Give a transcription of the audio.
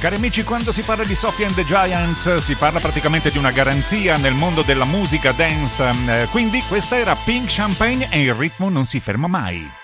Cari amici, quando si parla di Sophie and the Giants si parla praticamente di una garanzia nel mondo della musica dance, quindi questa era Pink Champagne e il ritmo non si ferma mai.